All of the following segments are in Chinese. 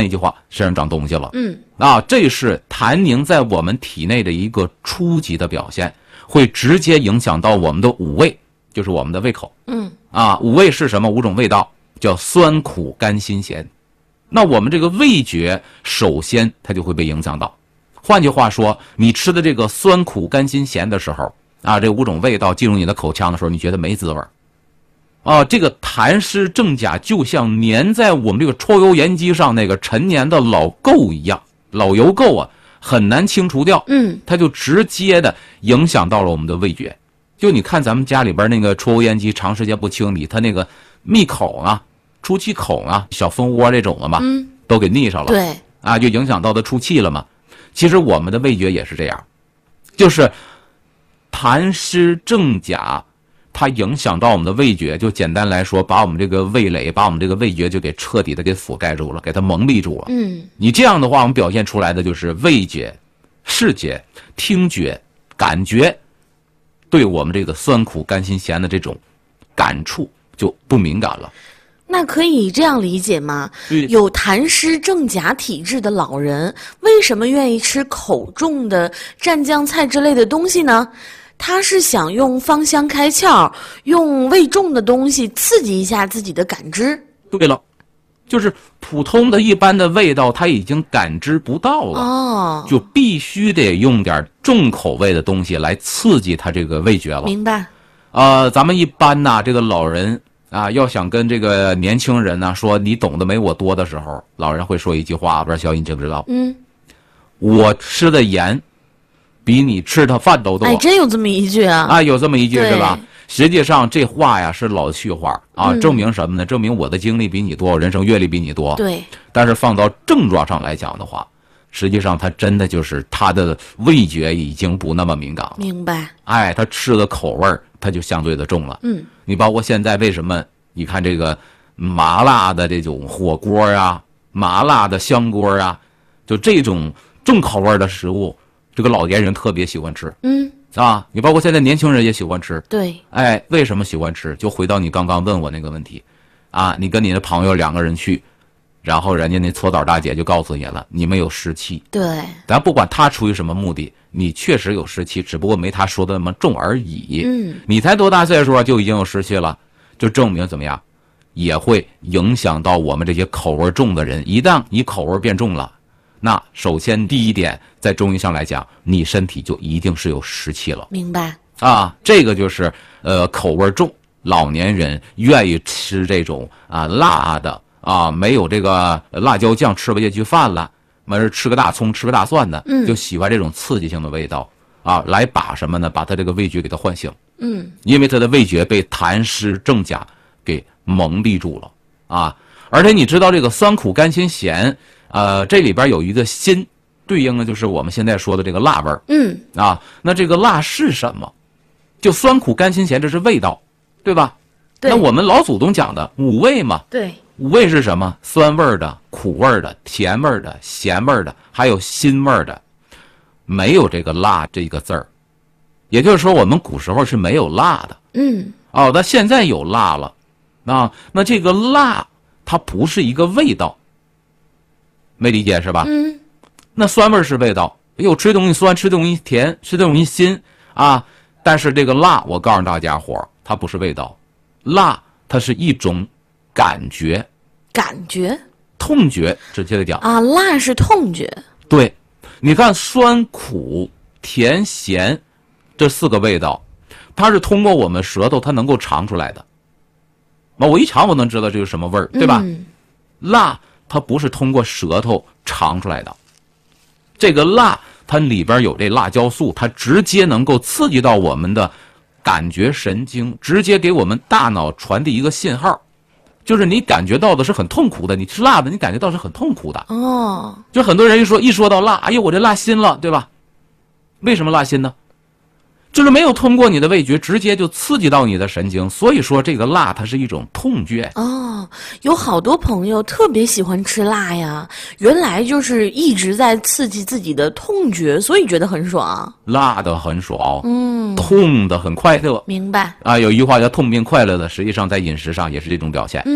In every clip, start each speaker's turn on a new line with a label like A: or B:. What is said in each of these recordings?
A: 句话，身上长东西了。这是痰凝在我们体内的一个初级的表现，会直接影响到我们的五味，就是我们的胃口。五味是什么？5种味道，叫酸苦甘辛咸。那我们这个味觉首先它就会被影响到。换句话说，你吃的这个酸苦甘辛咸的时候这5种味道进入你的口腔的时候，你觉得没滋味这个痰湿正甲就像粘在我们这个抽油烟机上那个陈年的老垢一样，老油垢很难清除掉。它就直接的影响到了我们的味觉。就你看咱们家里边那个抽油烟机长时间不清理，它那个密口出气口小蜂窝这种了嘛，都给腻上了。
B: 对
A: 就影响到它出气了嘛。其实我们的味觉也是这样，就是痰湿正甲它影响到我们的味觉，就简单来说，把我们这个味蕾，把我们这个味觉就给彻底的给覆盖住了，给它蒙蔽住了。你这样的话，我们表现出来的就是味觉、视觉、听觉、感觉，对我们这个酸苦甘辛咸的这种感触就不敏感了。
B: 那可以这样理解吗？有痰湿正甲体质的老人，为什么愿意吃口重的蘸酱菜之类的东西呢？他是想用芳香开窍，用味重的东西刺激一下自己的感知。
A: 对了，就是普通的一般的味道他已经感知不到了，就必须得用点重口味的东西来刺激他这个味觉了。
B: 明白。
A: 咱们一般这个老人要想跟这个年轻人说你懂得没我多的时候，老人会说一句话，不知道小颖知不知道？我吃的盐比你吃的饭都多。
B: 真有这么一句
A: 有这么一句是吧？实际上这话是老气话证明什么呢？证明我的经历比你多，我人生阅历比你多。
B: 对。
A: 但是放到症状上来讲的话，实际上他真的就是他的味觉已经不那么敏感了。
B: 明白。
A: 他吃的口味他就相对的重了。你包括现在为什么你看这个麻辣的这种火锅麻辣的香锅就这种重口味的食物，这个老年人特别喜欢吃。你包括现在年轻人也喜欢吃。
B: 对。
A: 为什么喜欢吃？就回到你刚刚问我那个问题你跟你的朋友2个人去，然后人家那搓澡大姐就告诉你了，你们有湿气。
B: 对。
A: 咱不管他出于什么目的，你确实有湿气，只不过没他说的那么重而已。你才多大岁数就已经有湿气了，就证明怎么样，也会影响到我们这些口味重的人。一旦你口味变重了，那首先第一点，在中医上来讲，你身体就一定是有湿气了。
B: 明白。
A: 这个就是口味重，老年人愿意吃这种辣的没有这个辣椒酱吃不下去饭了，吃个大葱吃个大蒜的，就喜欢这种刺激性的味道来把什么呢？把他这个味觉给他唤醒。因为他的味觉被痰湿正甲给蒙蔽住了而且你知道这个酸苦甘辛咸这里边有一个辛，对应的就是我们现在说的这个辣味儿。那这个辣是什么？就酸苦甘辛咸，这是味道，对吧？
B: 对。
A: 那我们老祖宗讲的五味嘛。
B: 对。
A: 五味是什么？酸味的、苦味的、甜味的、咸味的，还有辛味的，没有这个辣这个字儿。也就是说，我们古时候是没有辣的。但现在有辣了。那这个辣它不是一个味道，没理解是吧？那酸味是味道，吃东西酸，吃东西甜，吃东西辛但是这个辣，我告诉大家伙，它不是味道，辣它是一种感觉。
B: 感觉？
A: 痛觉，直接的讲
B: 辣是痛觉。
A: 对，你看酸苦甜咸这4个味道，它是通过我们舌头它能够尝出来的。我一尝我能知道这是什么味儿，对吧？辣它不是通过舌头尝出来的，这个辣它里边有这辣椒素，它直接能够刺激到我们的感觉神经，直接给我们大脑传递一个信号，就是你感觉到的是很痛苦的，你吃辣的你感觉到是很痛苦的。就很多人一说到辣，哎呦我这辣心了，对吧？为什么辣心呢？就是没有通过你的味觉直接就刺激到你的神经，所以说这个辣它是一种痛觉。
B: 有好多朋友特别喜欢吃辣呀，原来就是一直在刺激自己的痛觉，所以觉得很爽。
A: 辣的很爽，痛的很快乐。
B: 明白。
A: 有一句话叫痛并快乐的，实际上在饮食上也是这种表现。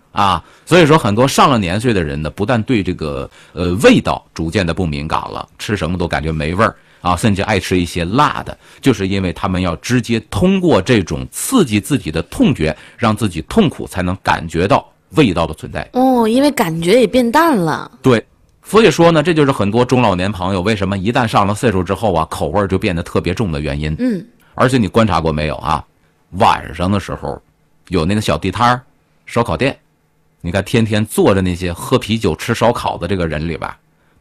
A: 啊。所以说很多上了年岁的人呢，不但对这个味道逐渐的不敏感了，吃什么都感觉没味儿啊，甚至爱吃一些辣的，就是因为他们要直接通过这种刺激自己的痛觉，让自己痛苦才能感觉到味道的存在。
B: 哦，因为感觉也变淡了。
A: 对。所以说呢，这就是很多中老年朋友为什么一旦上了岁数之后啊，口味就变得特别重的原因。而且你观察过没有啊？晚上的时候，有那个小地摊烧烤店，你看天天坐着那些喝啤酒吃烧烤的这个人里边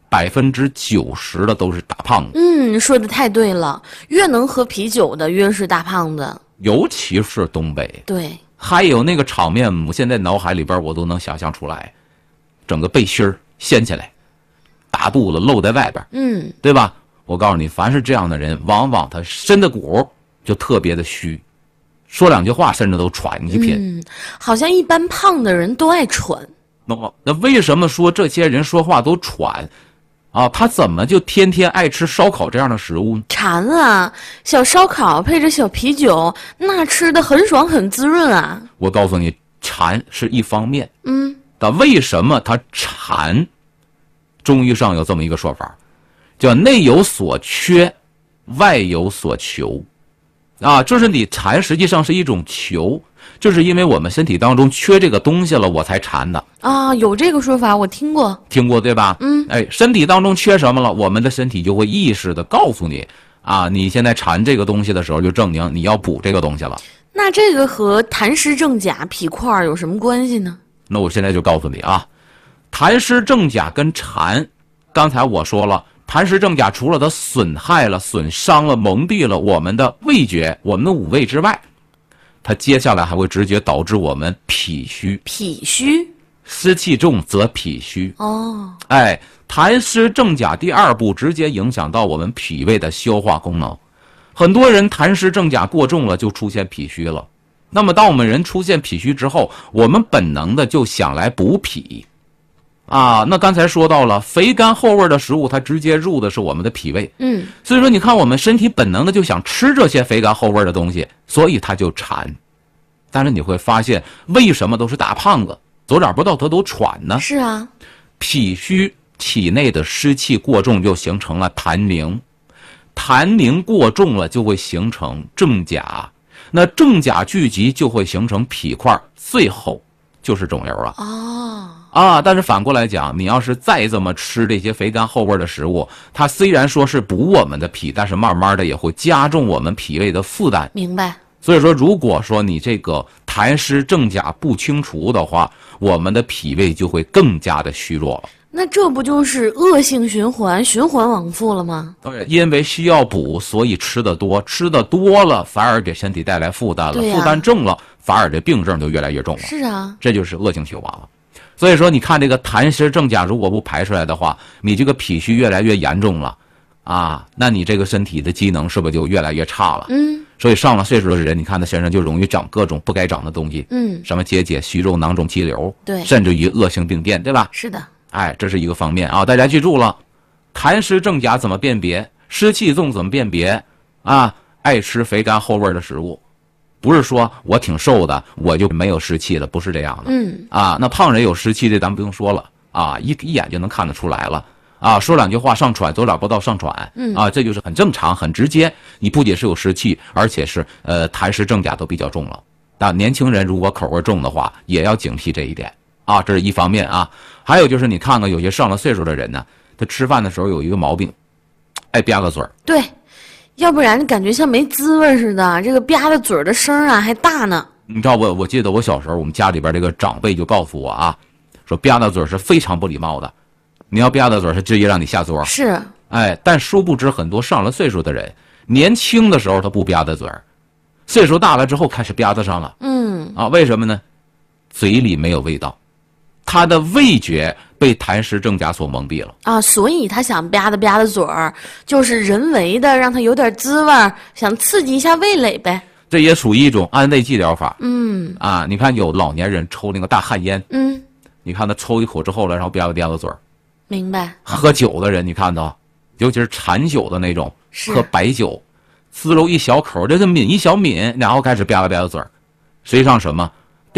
A: ，90%的都是大胖子。
B: 说的太对了，越能喝啤酒的越是大胖子，
A: 尤其是东北。
B: 对，
A: 还有那个炒面，我现在脑海里边我都能想象出来，整个背心儿掀起来。大肚子露在外边，对吧？我告诉你，凡是这样的人，往往他身的骨就特别的虚，说两句话甚至都喘一品。
B: 好像一般胖的人都爱喘。
A: 那为什么说这些人说话都喘啊？他怎么就天天爱吃烧烤这样的食物呢？
B: 馋啊！小烧烤配着小啤酒，那吃的很爽很滋润啊。
A: 我告诉你，馋是一方面，但为什么他馋？中医上有这么一个说法，叫内有所缺，外有所求，啊，就是你馋实际上是一种求，就是因为我们身体当中缺这个东西了，我才馋的
B: 啊。有这个说法，我听过
A: 对吧？身体当中缺什么了，我们的身体就会意识的告诉你啊，你现在馋这个东西的时候，就证明你要补这个东西了。
B: 那这个和痰湿正甲脾块有什么关系呢？
A: 那我现在就告诉你啊。痰湿正甲跟馋，刚才我说了，痰湿正甲除了它损害了、损伤了、蒙蔽了我们的味觉、我们的五味之外，它接下来还会直接导致我们脾虚。
B: 脾虚，
A: 湿气重则脾虚。痰湿正甲第二步直接影响到我们脾胃的消化功能。很多人痰湿正甲过重了，就出现脾虚了。那么当我们人出现脾虚之后，我们本能的就想来补脾。那刚才说到了肥甘厚味的食物，它直接入的是我们的脾胃。所以说你看我们身体本能的就想吃这些肥甘厚味的东西，所以它就馋。但是你会发现，为什么都是大胖子，走哪不到他都喘呢？
B: 是啊，
A: 脾虚，体内的湿气过重，就形成了痰凝，痰凝过重了就会形成正甲，那正甲聚集就会形成脾块，最后就是肿瘤了。但是反过来讲，你要是再这么吃这些肥甘厚味的食物，它虽然说是补我们的脾，但是慢慢的也会加重我们脾胃的负担。
B: 明白。
A: 所以说，如果说你这个痰湿正甲不清除的话，我们的脾胃就会更加的虚弱了。
B: 那这不就是恶性循环往复了吗？
A: 对，因为需要补，所以吃得多，吃得多了反而给身体带来负担了，负担重了，反而这病症就越来越重了。
B: 是啊，
A: 这就是恶性循环了。所以说，你看这个痰湿正甲如果不排出来的话，你这个脾虚越来越严重了，那你这个身体的机能是不是就越来越差了？所以上了岁数的人，你看他身上就容易长各种不该长的东西，什么结节、虚肉、囊肿、肌瘤，
B: 对，
A: 甚至于恶性病变，对吧？
B: 是的。
A: 这是一个方面啊，大家记住了，痰湿正甲怎么辨别？湿气重怎么辨别？爱吃肥甘厚味的食物。不是说我挺瘦的，我就没有湿气了，不是这样的。那胖人有湿气，这咱不用说了一眼就能看得出来了说两句话上喘，走两步道上喘这就是很正常、很直接。你不仅是有湿气，而且是痰湿正甲都比较重了。年轻人如果口味重的话，也要警惕这一点这是一方面还有就是你看看有些上了岁数的人呢，他吃饭的时候有一个毛病，爱吧个嘴儿。
B: 对。要不然感觉像没滋味似的，这个吧的嘴的声还大呢。
A: 你知道我记得我小时候，我们家里边这个长辈就告诉我说吧的嘴是非常不礼貌的，你要吧的嘴是直接让你下桌。
B: 是，
A: 但殊不知很多上了岁数的人，年轻的时候他不吧的嘴，岁数大了之后开始吧得上了。为什么呢？嘴里没有味道，他的味觉被痰湿正甲所蒙蔽了
B: 所以他想吧的嘴儿，就是人为的让他有点滋味，想刺激一下味蕾呗。
A: 这也属于一种安慰剂疗法。你看有老年人抽那个大旱烟，你看他抽一口之后了，然后吧个嘴儿。
B: 明白。
A: 喝酒的人，你看到，尤其是馋酒的那种，喝白酒，滋溜一小口，这就抿一小抿，然后开始吧个嘴儿。实际上什么？吧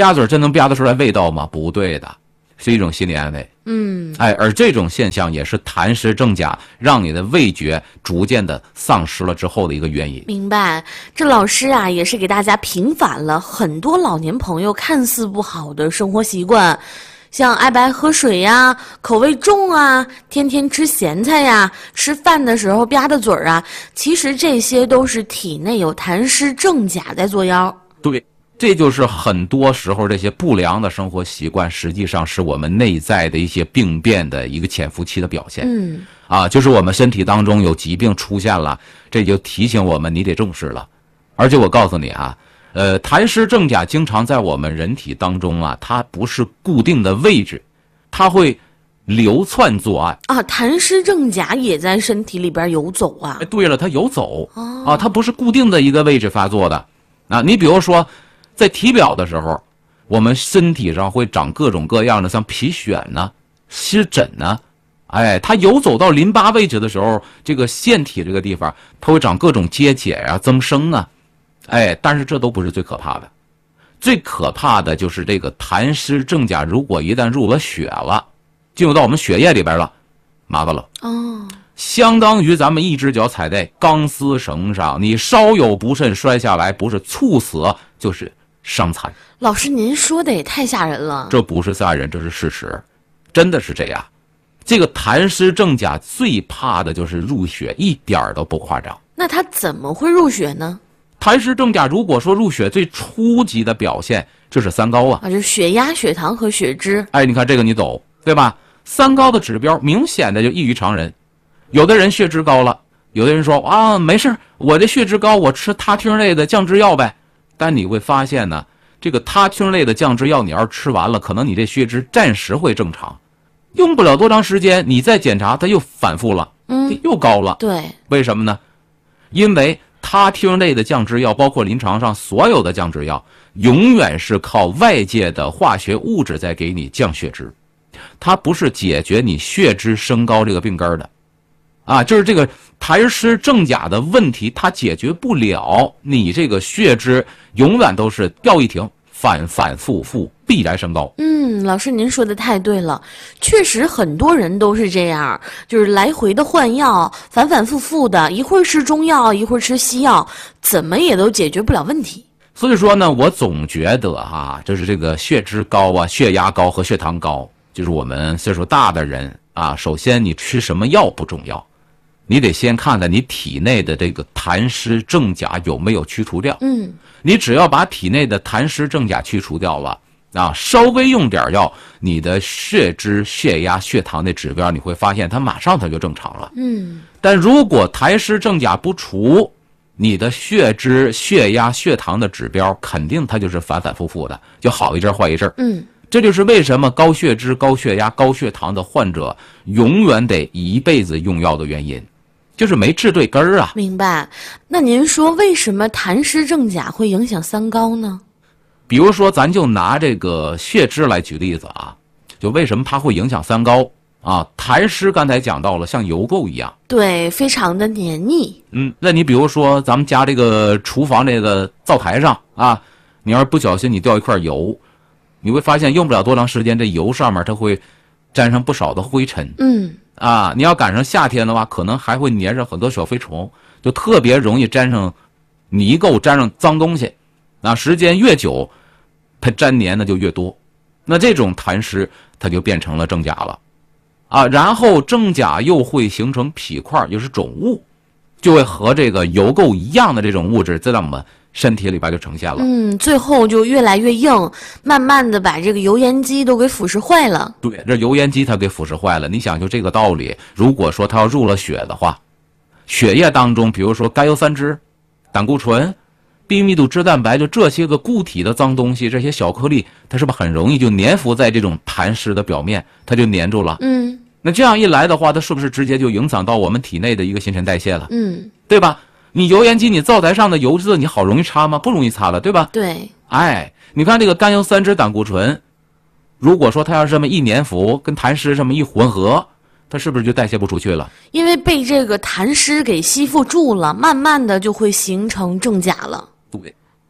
A: 吧嘴真能吧得出来味道吗？不对的，是一种心理安慰。而这种现象也是痰湿正甲让你的味觉逐渐的丧失了之后的一个原因。
B: 明白。这老师啊，也是给大家平反了很多老年朋友看似不好的生活习惯，像爱白喝水呀、口味重啊、天天吃咸菜呀、吃饭的时候吧嗒嘴啊，其实这些都是体内有痰湿正甲在作妖。
A: 对，这就是很多时候这些不良的生活习惯实际上是我们内在的一些病变的一个潜伏期的表现。就是我们身体当中有疾病出现了，这就提醒我们你得重视了。而且我告诉你啊，痰湿正甲经常在我们人体当中啊，它不是固定的位置，它会流窜作案
B: 啊。痰湿正甲也在身体里边游走啊。
A: 对了，它游走它不是固定的一个位置发作的啊。你比如说在体表的时候，我们身体上会长各种各样的像皮癣呢、湿疹呢，它游走到淋巴位置的时候，这个腺体这个地方它会长各种结节啊、增生啊，但是这都不是最可怕的，最可怕的就是这个痰湿正甲如果一旦入了血了，进入到我们血液里边了，麻烦了相当于咱们一只脚踩在钢丝绳上，你稍有不慎摔下来，不是猝死就是伤残。
B: 老师您说的也太吓人了。
A: 这不是吓人，这是事实，真的是这样。这个痰湿正甲最怕的就是入血，一点都不夸张。
B: 那它怎么会入血呢？
A: 痰湿正甲如果说入血，最初级的表现就是三高啊，
B: 就是血压、血糖和血脂。
A: 你看这个你懂对吧？三高的指标明显的就异于常人。有的人血脂高了，有的人说啊没事，我这血脂高，我吃他汀类的降脂药呗。但你会发现呢，这个他汀类的降脂药你要是吃完了，可能你这血脂暂时会正常，用不了多长时间你再检查它又反复了，又高了。
B: 对，
A: 为什么呢？因为他汀类的降脂药，包括临床上所有的降脂药，永远是靠外界的化学物质在给你降血脂，它不是解决你血脂升高这个病根的就是这个痰湿正甲的问题，它解决不了，你这个血脂永远都是掉一停，反反复复必然升高。
B: 老师您说的太对了，确实很多人都是这样，就是来回的换药，反反复复的，一会儿吃中药，一会儿吃西药，怎么也都解决不了问题。
A: 所以说呢，我总觉得就是这个血脂高啊、血压高和血糖高，就是我们岁数大的人首先你吃什么药不重要，你得先看看你体内的这个痰湿正甲有没有去除掉。你只要把体内的痰湿正甲去除掉了稍微用点药，你的血脂、血压、血糖的指标你会发现它马上它就正常了。但如果痰湿正甲不除，你的血脂、血压、血糖的指标肯定它就是反反复复的，就好一阵坏一阵。这就是为什么高血脂、高血压、高血糖的患者永远得一辈子用药的原因，就是没治对根儿啊。
B: 明白。那您说为什么痰湿正甲会影响三高呢？
A: 比如说咱就拿这个血脂来举例子就为什么它会影响三高痰湿刚才讲到了，像油垢一样，
B: 对，非常的黏腻。
A: 那你比如说咱们家这个厨房这个灶台上你要是不小心你掉一块油，你会发现用不了多长时间，这油上面它会沾上不少的灰尘。你要赶上夏天的话，可能还会粘上很多小飞虫，就特别容易沾上泥垢，沾上脏东西。时间越久，它沾黏的就越多，那这种痰湿它就变成了正甲了然后正甲又会形成脾块，就是肿物，就会和这个油垢一样的这种物质在我们身体里边就呈现了。
B: 最后就越来越硬，慢慢的把这个油烟机都给腐蚀坏了。
A: 对，这油烟机它给腐蚀坏了。你想就这个道理，如果说它要入了血的话，血液当中比如说甘油三酯、胆固醇、低密度脂蛋白，就这些个固体的脏东西，这些小颗粒，它是不是很容易就粘附在这种痰湿的表面，它就粘住了。那这样一来的话，它是不是直接就影响到我们体内的一个新陈代谢了？对吧？你油烟机你灶台上的油渍你好容易擦吗？不容易擦了，对吧？
B: 对。
A: 你看这个甘油三酯、胆固醇，如果说它要这么一粘附，跟痰湿这么一混合，它是不是就代谢不出去了？
B: 因为被这个痰湿给吸附住了，慢慢的就会形成正甲了。
A: 对，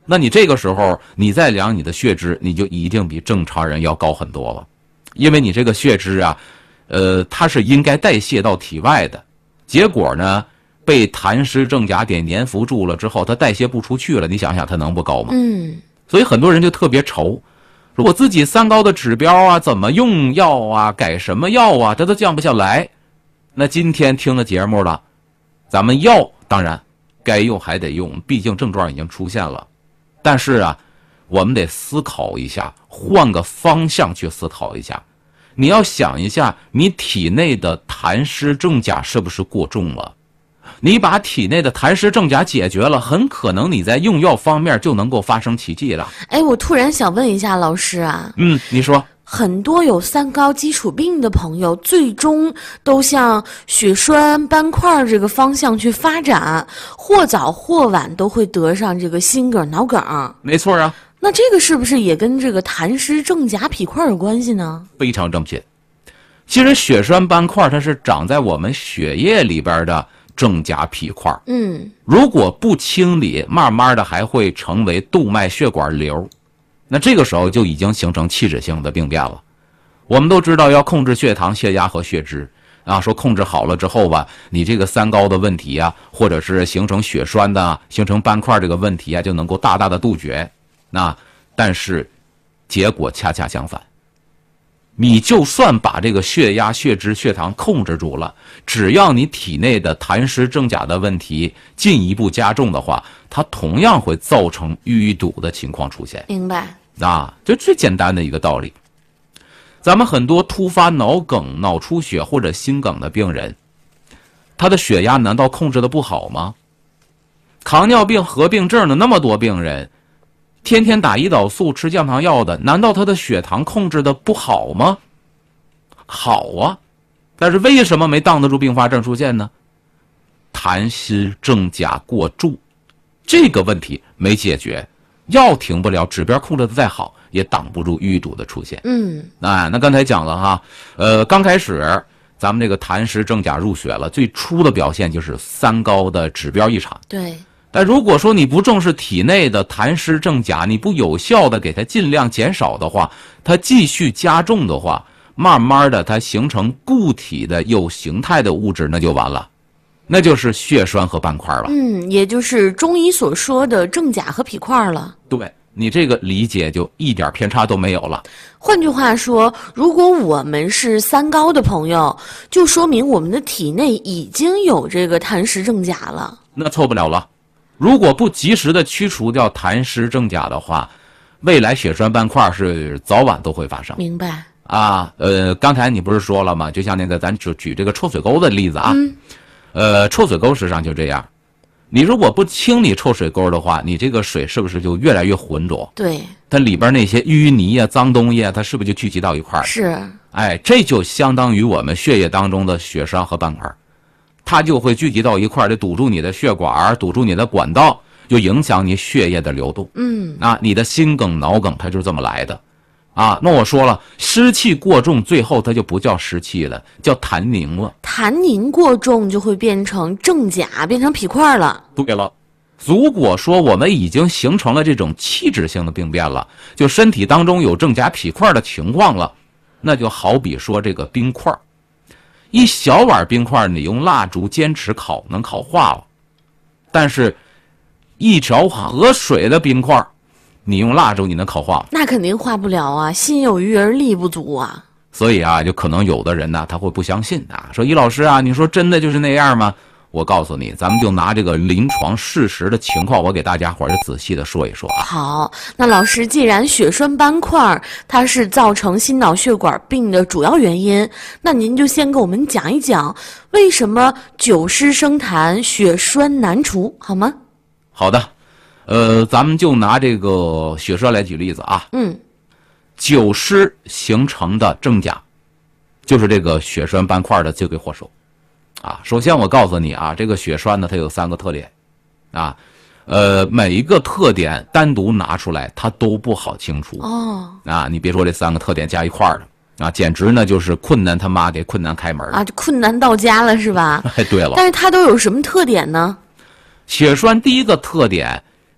A: 那你这个时候你再量你的血脂，你就一定比正常人要高很多了，因为你这个血脂啊，它是应该代谢到体外的，结果呢被痰湿正甲给粘附住了之后，它代谢不出去了，你想想它能不高吗？所以很多人就特别愁，说我自己三高的指标啊，怎么用药啊，改什么药啊，这都降不下来。那今天听了节目了，咱们药当然该用还得用，毕竟症状已经出现了。但是啊，我们得思考一下，换个方向去思考一下。你要想一下，你体内的痰湿正甲是不是过重了？你把体内的痰湿正甲解决了，很可能你在用药方面就能够发生奇迹了。
B: 哎，我突然想问一下老师啊，
A: 你说。
B: 很多有三高基础病的朋友，最终都向血栓斑块这个方向去发展，或早或晚都会得上这个心梗、脑梗。
A: 没错啊。
B: 那这个是不是也跟这个痰湿正甲痞块有关系呢？
A: 非常正确。其实血栓斑块它是长在我们血液里边的正甲痞块。如果不清理，慢慢的还会成为动脉血管瘤。那这个时候就已经形成器质性的病变了。我们都知道要控制血糖、血压和血脂啊，说控制好了之后吧，你这个三高的问题啊，或者是形成血栓的、形成斑块这个问题啊，就能够大大的杜绝。但是结果恰恰相反，你就算把这个血压、血脂、血糖控制住了，只要你体内的痰湿正甲的问题进一步加重的话，它同样会造成淤堵的情况出现。
B: 明白。
A: 就最简单的一个道理。咱们很多突发脑梗、脑出血或者心梗的病人，他的血压难道控制的不好吗？糖尿病合并症的那么多病人，天天打胰岛素、吃降糖药的，难道他的血糖控制的不好吗？好啊，但是为什么没挡得住并发症出现呢？痰湿正甲过重，这个问题没解决，药停不了，指标控制的再好，也挡不住淤堵的出现。那刚才讲了哈，刚开始咱们这个痰湿正甲入血了，最初的表现就是三高的指标异常。
B: 对。
A: 但如果说你不重视体内的痰湿正甲，你不有效的给它尽量减少的话，它继续加重的话，慢慢的它形成固体的有形态的物质，那就完了，那就是血栓和斑块了。
B: 也就是中医所说的正甲和痞块了。
A: 对，你这个理解就一点偏差都没有了。
B: 换句话说，如果我们是三高的朋友，就说明我们的体内已经有这个痰湿正甲了。
A: 那错不了了。如果不及时的驱除掉痰湿正甲的话，未来血栓斑块是早晚都会发生。
B: 明白。
A: 刚才你不是说了吗？就像那个咱举这个臭水沟的例子啊。臭水沟实际上就这样，你如果不清理臭水沟的话，你这个水是不是就越来越浑浊？
B: 对。
A: 它里边那些淤泥啊、脏东西啊，它是不是就聚集到一块儿？
B: 是。
A: 这就相当于我们血液当中的血栓和斑块。它就会聚集到一块儿，就堵住你的血管，堵住你的管道，就影响你血液的流动。你的心梗、脑梗它就是这么来的。那我说了，湿气过重，最后它就不叫湿气了，叫痰凝了。
B: 痰凝过重就会变成正甲，变成痞块了。
A: 对了，如果说我们已经形成了这种器质性的病变了，就身体当中有正甲痞块的情况了，那就好比说这个冰块。一小碗冰块你用蜡烛坚持烤能烤化了，但是一瓢河水的冰块你用蜡烛你能烤化吗？
B: 那肯定化不了啊，心有余而力不足啊。
A: 所以就可能有的人呢他会不相信说易老师你说真的就是那样吗？我告诉你，咱们就拿这个临床事实的情况，我给大家伙儿仔细的说一说啊。
B: 好，那老师，既然血栓斑块它是造成心脑血管病的主要原因，那您就先给我们讲一讲，为什么久湿生痰，血栓难除，好吗？
A: 好的，咱们就拿这个血栓来举例子啊。久湿形成的正甲，就是这个血栓斑块的罪魁祸首。首先我告诉你这个血栓呢，它有3个特点每一个特点单独拿出来，它都不好清除你别说这3个特点加一块儿的简直呢就是困难他妈给困难开门
B: 这困难到家了是吧？
A: 对了，
B: 但是它都有什么特点呢？
A: 血栓第一个特点，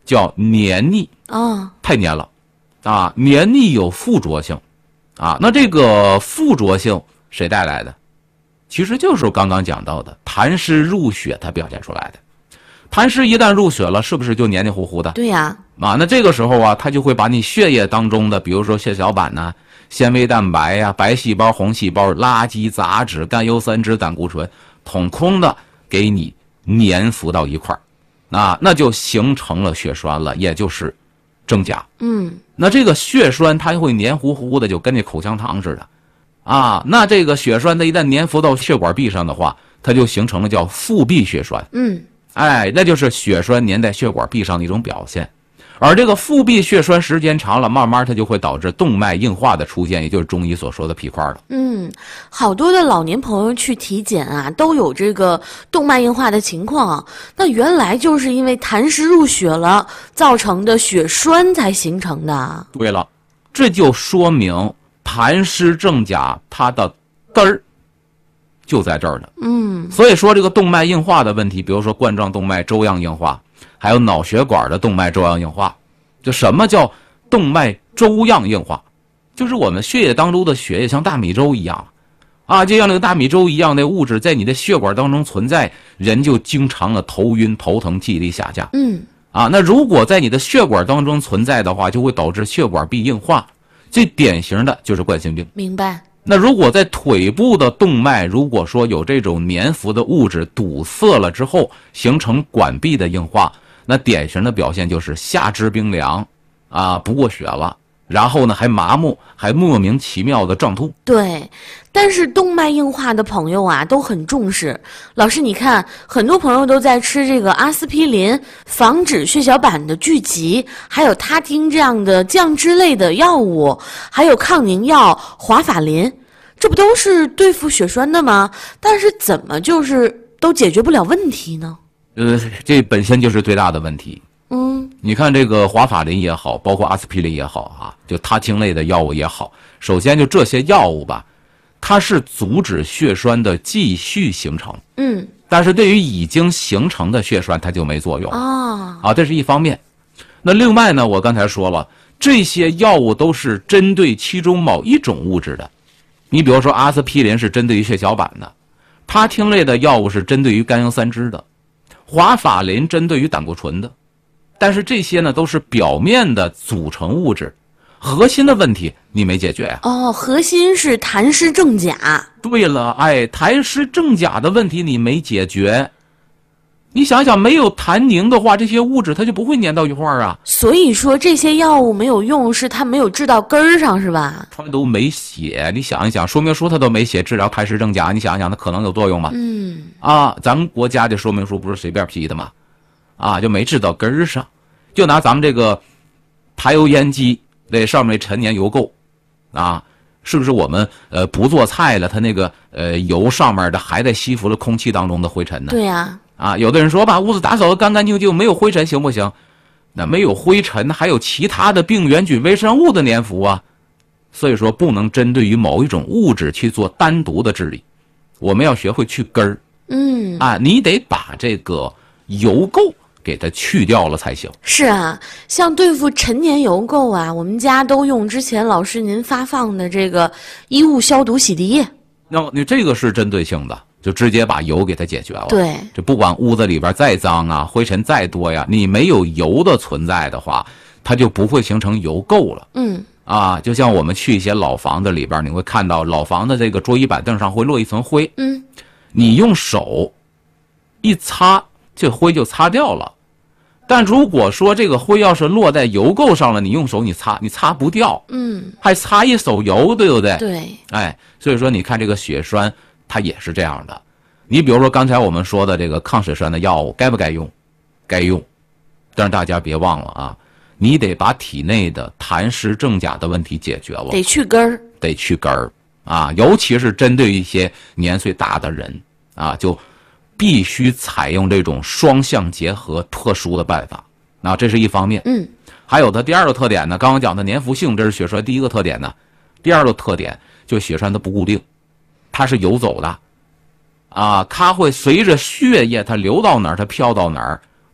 A: 叫黏腻太黏了啊，黏腻有附着性啊。那这个附着性谁带来的？其实就是刚刚讲到的痰湿入血它表现出来的。痰湿一旦入血了，是不是就黏黏糊糊的？
B: 对呀。
A: 那这个时候啊，它就会把你血液当中的，比如说血小板呐、纤维蛋白呀、白细胞、红细胞、垃圾杂质、甘油三酯、胆固醇，统空的给你粘附到一块儿，那就形成了血栓了，也就是正甲。那这个血栓它会黏糊糊的，就跟那口香糖似的啊。那这个血栓它一旦粘附到血管壁上的话，它就形成了叫腹壁血栓。那就是血栓粘在血管壁上的一种表现。而这个腹壁血栓时间长了，慢慢它就会导致动脉硬化的出现，也就是中医所说的皮块了。
B: 好多的老年朋友去体检啊，都有这个动脉硬化的情况啊。那原来就是因为痰湿入血了造成的血栓才形成的。
A: 对了，这就说明痰湿正甲它的根儿就在这儿呢。所以说这个动脉硬化的问题，比如说冠状动脉粥样硬化，还有脑血管的动脉粥样硬化。就什么叫动脉粥样硬化？就是我们血液当中的血液像大米粥一样啊，就像那个大米粥一样的物质在你的血管当中存在，人就经常的头晕头疼记忆力下降。那如果在你的血管当中存在的话，就会导致血管壁硬化，最典型的就是冠心病。
B: 明白。
A: 那如果在腿部的动脉，如果说有这种粘附的物质堵塞了之后，形成管壁的硬化，那典型的表现就是下肢冰凉不过血了，然后呢还麻木，还莫名其妙的胀痛。
B: 对，但是动脉硬化的朋友啊都很重视。老师你看，很多朋友都在吃这个阿司匹林，防止血小板的聚集，还有他汀这样的降脂类的药物，还有抗凝药华法林，这不都是对付血栓的吗？但是怎么就是都解决不了问题呢？
A: 这本身就是最大的问题。你看这个华法林也好，包括阿司匹林也好就他汀类的药物也好，首先就这些药物吧，它是阻止血栓的继续形成。但是对于已经形成的血栓它就没作用这是一方面。那另外呢，我刚才说了，这些药物都是针对其中某一种物质的。你比如说阿司匹林是针对于血小板的，他汀类的药物是针对于甘油三酯的，华法林针对于胆固醇的。但是这些呢都是表面的组成物质，核心的问题你没解决呀。
B: 核心是痰湿正甲。
A: 对了，痰湿正甲的问题你没解决。你想想，没有痰凝的话，这些物质它就不会粘到一块儿啊。
B: 所以说这些药物没有用，是它没有治到根儿上，是吧？
A: 它都没写，你想一想，说明书它都没写治疗痰湿正甲，你想一想，它可能有作用吗？咱们国家的说明书不是随便批的吗？就没治到根儿上。就拿咱们这个排油烟机那上面陈年油垢是不是我们不做菜了，它那个油上面的还在吸附了空气当中的灰尘呢？
B: 对呀。
A: 有的人说把屋子打扫得干干净净，没有灰尘行不行？那没有灰尘，还有其他的病原菌、微生物的粘附啊。所以说不能针对于某一种物质去做单独的治理，我们要学会去根儿。你得把这个油垢给它去掉了才行。
B: 是啊，像对付陈年油垢我们家都用之前老师您发放的这个衣物消毒洗涤液。
A: 那你这个是针对性的，就直接把油给它解决了。
B: 对，
A: 这不管屋子里边再脏灰尘再多你没有油的存在的话，它就不会形成油垢了。就像我们去一些老房子里边，你会看到老房子这个桌椅板凳上会落一层灰。你用手一擦，这灰就擦掉了。但如果说这个灰要是落在油垢上了，你用手你擦不掉，还擦一手油，对不对？
B: 对。
A: 所以说你看这个血栓它也是这样的。你比如说刚才我们说的这个抗血栓的药物该不该用？该用。但是大家别忘了你得把体内的痰湿正甲的问题解决了，
B: 得去根儿，
A: 得去根儿尤其是针对一些年岁大的人就必须采用这种双向结合特殊的办法。这是一方面。还有它第二个特点呢，刚刚讲的粘附性，这是血栓第一个特点呢。第二个特点就血栓它不固定，它是游走的它会随着血液它流到哪儿它飘到哪儿，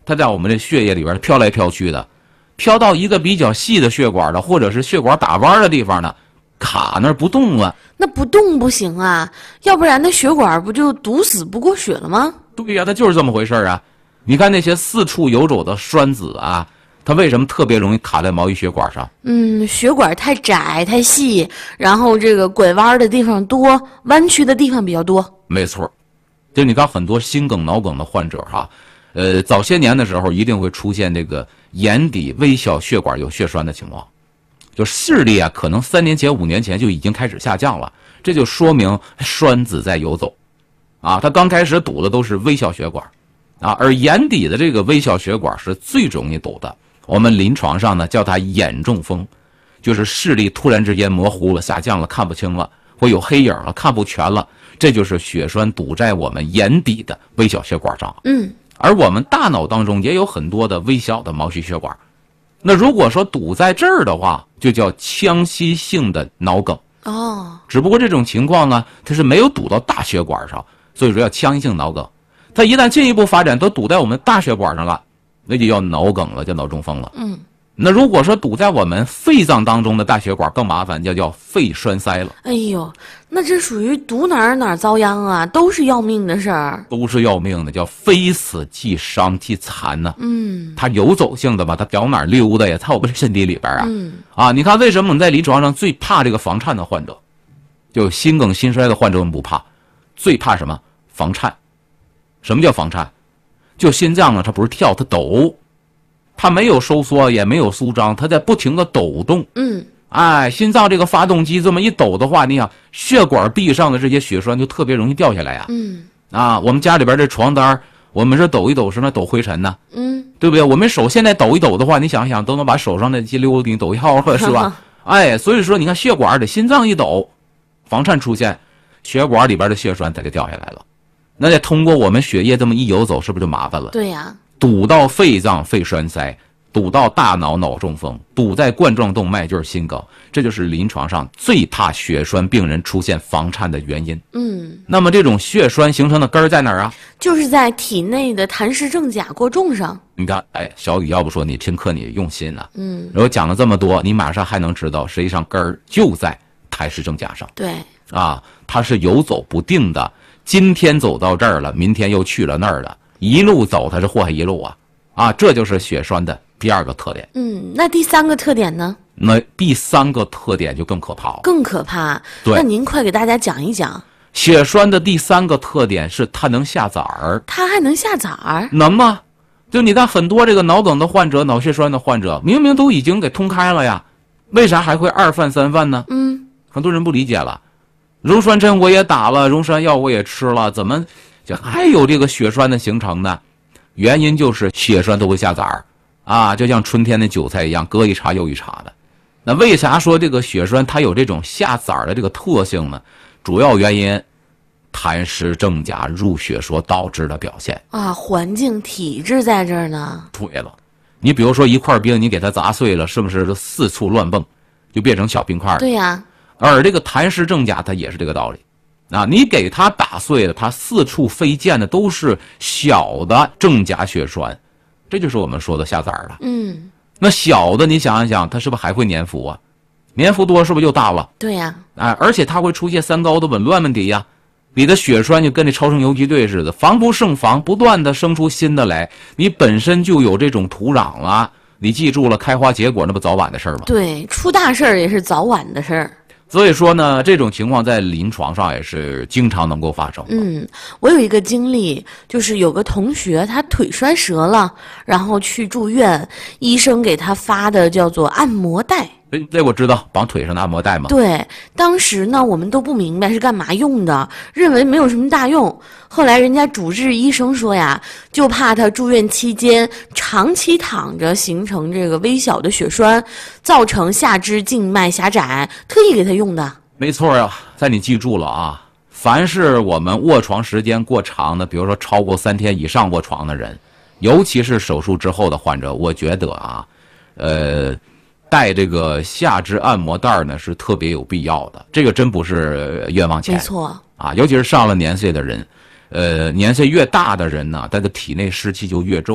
A: 它在我们这血液里边飘来飘去的，飘到一个比较细的血管的，或者是血管打弯的地方呢，卡那儿不动了。
B: 那不动不行啊，要不然那血管不就堵死不过血了吗？
A: 对呀，它就是这么回事啊。你看那些四处游走的栓子啊，它为什么特别容易卡在毛细血管上？
B: 血管太窄太细，然后这个拐弯的地方多，弯曲的地方比较多。
A: 没错，就你看很多心梗、脑梗的患者哈，早些年的时候一定会出现这个眼底微小血管有血栓的情况，就视力啊，可能3年前、5年前就已经开始下降了，这就说明栓子在游走，啊，它刚开始堵的都是微小血管，啊，而眼底的这个微小血管是最容易堵的。我们临床上呢叫它眼中风，就是视力突然之间模糊了、下降了、看不清了，会有黑影了、看不全了，这就是血栓堵在我们眼底的微小血管上。而我们大脑当中也有很多的微小的毛细血管，那如果说堵在这儿的话，就叫腔隙性的脑梗。只不过这种情况呢，它是没有堵到大血管上，所以说叫腔隙性脑梗。它一旦进一步发展，都堵在我们大血管上了，那就叫脑梗了，叫脑中风了。那如果说堵在我们肺脏当中的大血管更麻烦，叫肺栓塞了。
B: 哎呦，那这属于堵哪儿遭殃啊，都是要命的事儿。
A: 都是要命的，叫非死即伤即残呢。它游走性的吧，它表哪儿溜达呀？在我们身体里边啊。你看为什么我们在临床上最怕这个房颤的患者？就心梗心衰的患者我们不怕，最怕什么？房颤。什么叫房颤？就心脏呢，它不是跳，它抖。它没有收缩，也没有舒张，它在不停的抖动。心脏这个发动机这么一抖的话，你想血管壁上的这些血栓就特别容易掉下来呀。我们家里边这床单，我们是抖一抖是那抖灰尘呢。对不对？我们手现在抖一抖的话，你想想都能把手上的肌瘤给你抖掉了，是吧？所以说你看血管的心脏一抖，房颤出现，血管里边的血栓它就掉下来了。那再通过我们血液这么一游走，是不是就麻烦了？
B: 对呀。
A: 堵到肺脏肺栓塞，堵到大脑脑中风，堵在冠状动脉就是心梗，这就是临床上最怕血栓病人出现房颤的原因。那么这种血栓形成的根儿在哪儿啊？
B: 就是在体内的痰湿正甲过重上。
A: 你看，小雨要不说你听课你用心了，如果讲了这么多，你马上还能知道，实际上根儿就在痰湿正甲上。
B: 对
A: 它是游走不定的，今天走到这儿了，明天又去了那儿了。一路走它是祸害一路这就是血栓的第2个特点。
B: 那第3个特点呢？
A: 那第3个特点就更可怕了。
B: 更可怕？
A: 对。
B: 那您快给大家讲一讲。
A: 血栓的第3个特点是它能下崽儿。
B: 它还能下崽儿？
A: 能吗？就你看很多这个脑梗的患者、脑血栓的患者，明明都已经给通开了呀，为啥还会2犯3犯呢？很多人不理解了。溶栓针我也打了，溶栓药我也吃了，怎么就还有这个血栓的形成呢？原因就是血栓都会下崽儿就像春天的韭菜一样，割一茬又一茬的。那为啥说这个血栓它有这种下崽儿的这个特性呢？主要原因痰湿正甲入血所导致的表现
B: 环境体质在这儿呢。
A: 对了，你比如说一块冰你给它砸碎了，是不是四处乱蹦，就变成小冰块了？
B: 对呀。
A: 而这个痰湿正甲它也是这个道理你给它打碎了，它四处飞溅的都是小的正甲血栓，这就是我们说的下崽儿了。那小的你想一想，它是不是还会粘附粘附多是不是就大了？
B: 对呀。
A: 而且它会出现3高的紊乱问题呀。你的血栓就跟这超声游击队似的，防不胜防，不断的生出新的来。你本身就有这种土壤了，你记住了，开花结果那不早晚的事儿吗？
B: 对，出大事儿也是早晚的事儿。
A: 所以说呢，这种情况在临床上也是经常能够发生。
B: 我有一个经历，就是有个同学他腿摔折了，然后去住院，医生给他发的叫做按摩带。
A: 这我知道，绑腿上的按摩带嘛。
B: 对，当时呢我们都不明白是干嘛用的，认为没有什么大用。后来人家主治医生说呀，就怕他住院期间长期躺着形成这个微小的血栓，造成下肢静脉狭窄，特意给他用的。
A: 没错在你记住了凡是我们卧床时间过长的，比如说超过3天以上卧床的人，尤其是手术之后的患者，我觉得带这个下肢按摩带呢是特别有必要的，这个真不是冤枉钱。
B: 没错
A: 尤其是上了年岁的人，年岁越大的人呢，他的体内湿气就越重，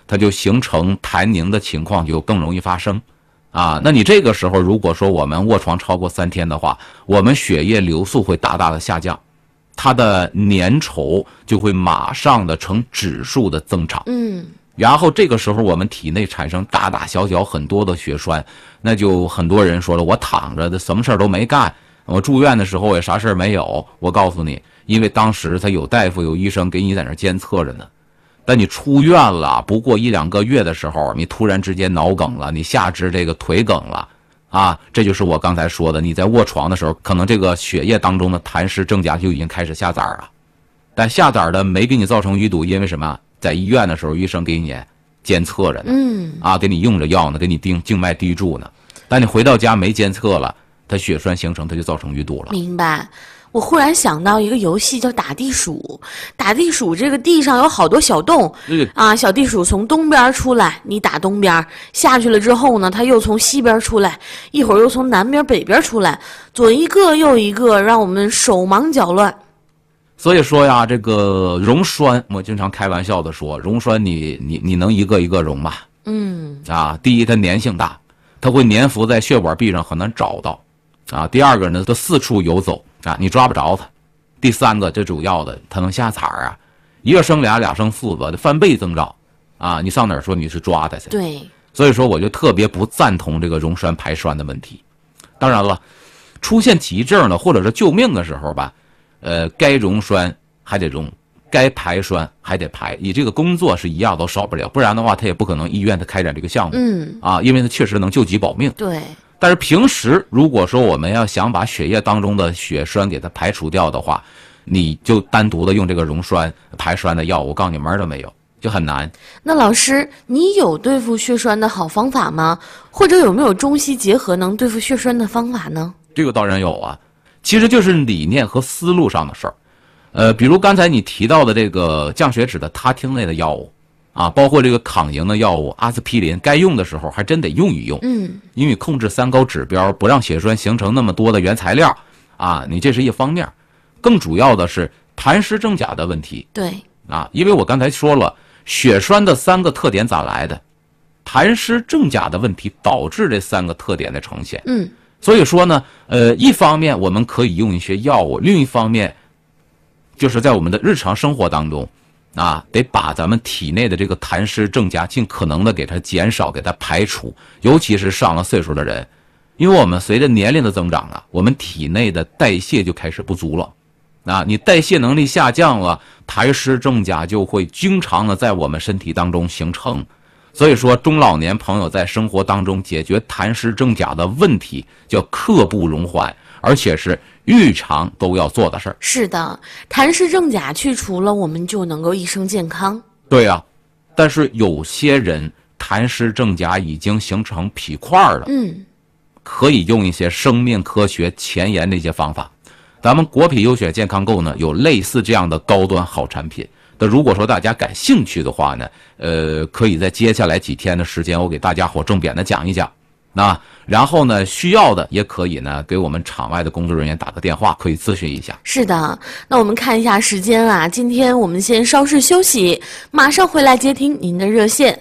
A: 它就形成痰凝的情况就更容易发生。那你这个时候如果说我们卧床超过3天的话，我们血液流速会大大的下降，它的粘稠就会马上的呈指数的增长。然后这个时候我们体内产生大大小小很多的血栓，那就很多人说了，我躺着的什么事儿都没干，我住院的时候也啥事儿没有。我告诉你，因为当时他有大夫有医生给你在那监测着呢。但你出院了不过1-2个月的时候，你突然之间脑梗了，你下肢这个腿梗了这就是我刚才说的，你在卧床的时候可能这个血液当中的痰湿正甲就已经开始下崽了，但下崽的没给你造成淤堵，因为什么？在医院的时候医生给你监测着呢，给你用着药呢，给你静脉滴注呢，但你回到家没监测了，它血栓形成，它就造成淤堵了。
B: 明白。我忽然想到一个游戏叫打地鼠，打地鼠这个地上有好多小洞，小地鼠从东边出来，你打东边，下去了之后呢，它又从西边出来，一会儿又从南边北边出来，左一个右一个，让我们手忙脚乱。
A: 所以说呀，这个溶栓，我经常开玩笑的说，溶栓你能一个一个溶吗？第一它粘性大，它会粘附在血管壁上，很难找到第二个呢，它四处游走你抓不着它。第三个，最主要的，它能下崽一个生俩，俩生4个，翻倍增长你上哪儿说你是抓它去？
B: 对，
A: 所以说我就特别不赞同这个溶栓排栓的问题。当然了，出现急症呢，或者是救命的时候吧，该溶栓还得溶，该排栓还得排，你这个工作是一样都少不了，不然的话他也不可能医院他开展这个项目因为他确实能救急保命。
B: 对。
A: 但是平时如果说我们要想把血液当中的血栓给它排除掉的话，你就单独的用这个溶栓排栓的药，我告诉你门都没有，就很难。
B: 那老师，你有对付血栓的好方法吗？或者有没有中西结合能对付血栓的方法呢？
A: 这个当然有其实就是理念和思路上的事儿。比如刚才你提到的这个降血脂的他汀类的药物包括这个抗凝的药物阿司匹林，该用的时候还真得用一用。因为控制3高指标，不让血栓形成那么多的原材料你这是一方面。更主要的是痰湿正甲的问题。
B: 对
A: 因为我刚才说了，血栓的3个特点咋来的？痰湿正甲的问题导致这3个特点的呈现。所以说呢，一方面我们可以用一些药物，另一方面就是在我们的日常生活当中得把咱们体内的这个痰湿正甲尽可能的给它减少，给它排除，尤其是上了岁数的人，因为我们随着年龄的增长我们体内的代谢就开始不足了你代谢能力下降了，痰湿正甲就会经常的在我们身体当中形成。所以说中老年朋友在生活当中解决痰湿正甲的问题叫刻不容缓，而且是日常都要做的事儿。
B: 是的，痰湿正甲去除了，我们就能够一生健康。
A: 对但是有些人痰湿正甲已经形成皮块了，可以用一些生命科学前沿的一些方法。咱们国品优选健康购呢有类似这样的高端好产品。那如果说大家感兴趣的话呢，可以在接下来几天的时间，我给大家伙重点的讲一讲。然后呢，需要的也可以呢给我们场外的工作人员打个电话，可以咨询一下。
B: 是的，那我们看一下时间今天我们先稍事休息，马上回来接听您的热线。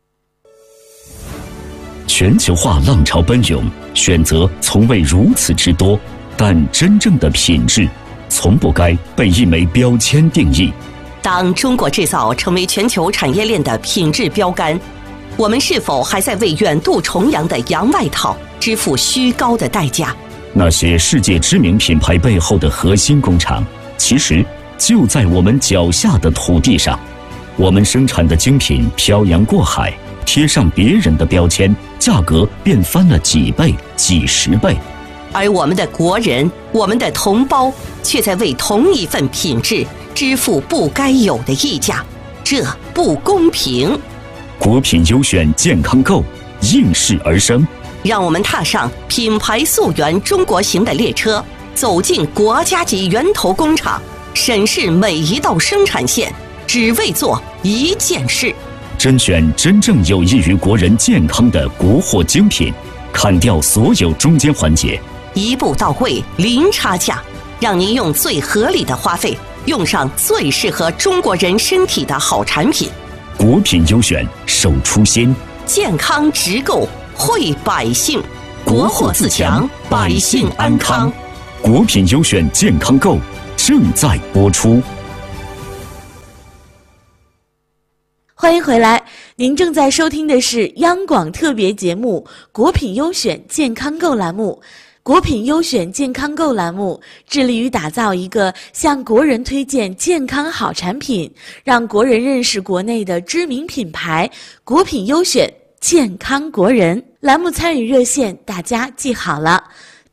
C: 全球化浪潮奔涌，选择从未如此之多，但真正的品质从不该被一枚标签定义。
D: 当中国制造成为全球产业链的品质标杆，我们是否还在为远渡重洋的洋外套支付虚高的代价？
C: 那些世界知名品牌背后的核心工厂，其实就在我们脚下的土地上。我们生产的精品漂洋过海，贴上别人的标签，价格便翻了几倍、几十倍。
D: 而我们的国人，我们的同胞，却在为同一份品质支付不该有的溢价，这不公平。
C: 国品优选健康购应势而生，
D: 让我们踏上品牌溯源中国行的列车，走进国家级源头工厂，审视每一道生产线，只为做一件事。
C: 甄选真正有益于国人健康的国货精品，砍掉所有中间环节，
D: 一步到位，零差价，让您用最合理的花费，用上最适合中国人身体的好产品。
C: 国品优选守初心，
D: 健康直购惠百姓，国货自强，百姓安康。
C: 国品优选健康购正在播出。
B: 欢迎回来，您正在收听的是央广特别节目《国品优选健康购》栏目。国品优选健康购栏目致力于打造一个向国人推荐健康好产品，让国人认识国内的知名品牌。国品优选健康国人栏目参与热线大家记好了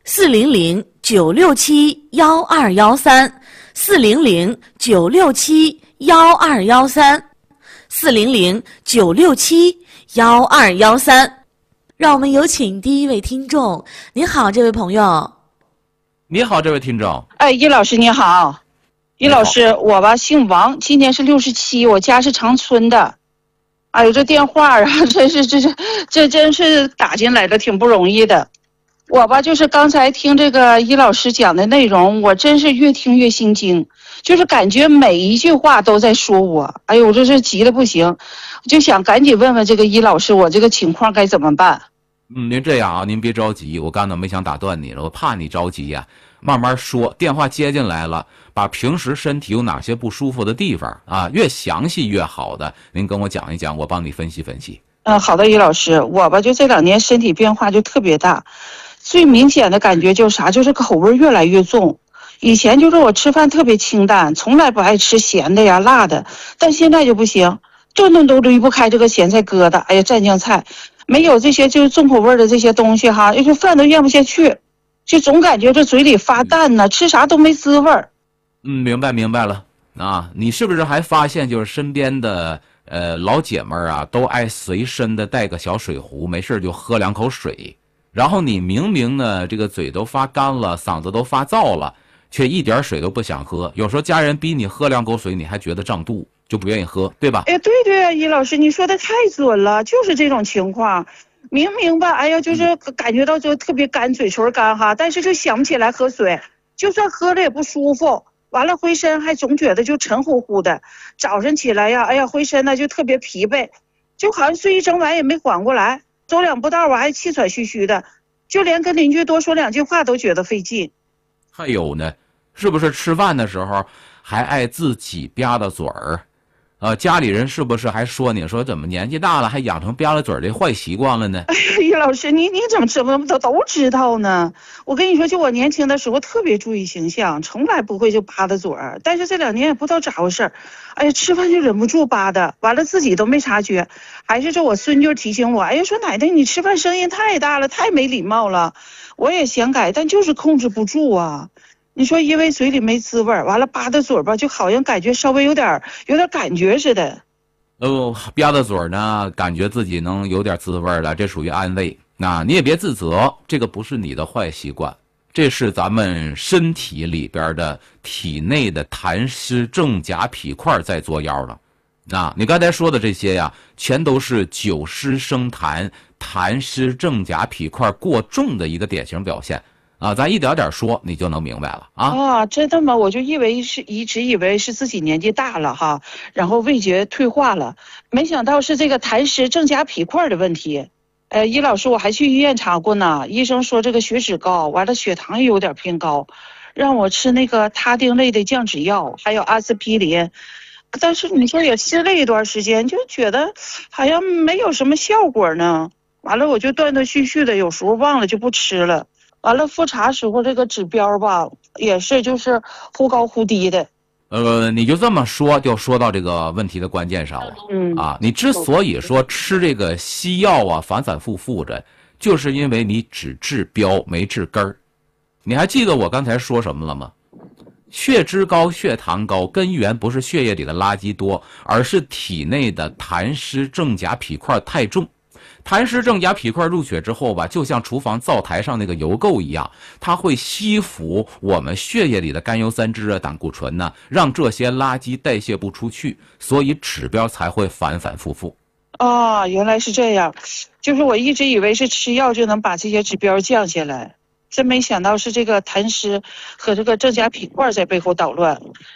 B: ，400-967-1213，400-967-1213，400-967-1213。让我们有请第一位听众。您好，这位朋友。
A: 你好，这位听众。
E: 哎，易老师你好。易老师，我吧姓王，今年是67，我家是长春的。哎呦，这电话啊，这真是打进来的，挺不容易的。我吧就是刚才听这个易老师讲的内容，我真是越听越心惊，就是感觉每一句话都在说我。哎呦，我这是急得不行，就想赶紧问问这个易老师，我这个情况该怎么办？
A: 您这样啊，您别着急，我刚才没想打断你了，我怕你着急呀，慢慢说。电话接进来了，把平时身体有哪些不舒服的地方啊，越详细越好的，您跟我讲一讲，我帮你分析分析。
E: 好的，易老师，我吧就这2年身体变化就特别大，最明显的感觉就是啥，就是口味越来越重。以前就是我吃饭特别清淡，从来不爱吃咸的呀、辣的，但现在就不行，顿顿都离不开这个咸菜疙瘩，哎呀，蘸酱菜。没有这些就是重口味的这些东西哈，这饭都咽不下去，就总感觉这嘴里发淡呢，吃啥都没滋味儿。
A: 明白了啊！你是不是还发现就是身边的老姐们儿啊，都爱随身的带个小水壶，没事就喝2口水，然后你明明呢这个嘴都发干了，嗓子都发燥了，却一点水都不想喝。有时候家人逼你喝2口水，你还觉得胀肚，就不愿意喝，对吧？
E: 哎，对啊，易老师，你说的太准了，就是这种情况。明明吧，哎呀，就是感觉到就特别干，嘴唇干哈，但是就想不起来喝水，就算喝了也不舒服。完了，回身还总觉得就沉乎乎的，早上起来呀，哎呀，回身呢就特别疲惫，就好像睡一整晚也没缓过来，走2步道我还气喘吁吁的，就连跟邻居多说2句话都觉得费劲。
A: 还有呢，是不是吃饭的时候还爱自己吧嗒嘴儿？家里人是不是还说你说怎么年纪大了还养成吧嗒嘴儿的坏习惯了呢？
E: 哎呀，易老师，你怎么都知道呢？我跟你说，就我年轻的时候特别注意形象，从来不会就吧嗒嘴儿。但是这2年也不知道咋回事，哎呀，吃饭就忍不住吧嗒，完了自己都没察觉。还是这我孙女提醒我，哎呀，说奶奶你吃饭声音太大了，太没礼貌了。我也想改，但就是控制不住啊。你说因为嘴里没滋味，完了吧嗒嘴吧，就好像感觉稍微有点感觉似的。
A: 吧嗒嘴呢，感觉自己能有点滋味了，这属于安慰。那你也别自责，这个不是你的坏习惯，这是咱们身体里边的体内的痰湿正甲脾块在作妖了。你刚才说的这些呀，全都是久湿生痰、痰湿正甲脾块过重的一个典型表现。咱一点点说，你就能明白了啊！
E: 真的吗？我就一直以为是自己年纪大了哈，然后味觉退化了，没想到是这个痰湿正甲脾块的问题。易老师，我还去医院查过呢，医生说这个血脂高，完了血糖也有点偏高，让我吃那个他汀类的降脂药，还有阿司匹林。但是你说也吃了一段时间，就觉得好像没有什么效果呢。完了我就断断续续的，有时候忘了就不吃了。完了复查时候这个指标吧也是就是忽高忽低的。
A: 你就这么说，就说到这个问题的关键上了。你之所以说吃这个西药啊反反复复的，就是因为你只治标没治根儿。你还记得我刚才说什么了吗？血脂高、血糖高，根源不是血液里的垃圾多，而是体内的痰湿正甲脾块太重。痰湿正甲脾块入血之后吧，就像厨房灶台上那个油垢一样，它会吸附我们血液里的甘油三酯啊、胆固醇呢，让这些垃圾代谢不出去，所以指标才会反反复复。
E: 原来是这样，就是我一直以为是吃药就能把这些指标降下来，真没想到是这个痰湿和这个正甲脾块在背后捣乱。